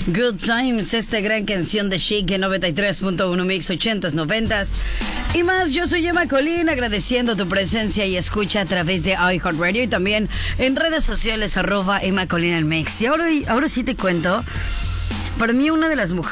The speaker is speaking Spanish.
Good Times, esta gran canción de Chic en 93.1 Mix 80s, 90s y más. Yo soy Emma Colín, agradeciendo tu presencia y escucha a través de iHeartRadio y también en redes sociales @Emma Colín el Mix. Y ahora sí te cuento, para mí una de las mujeres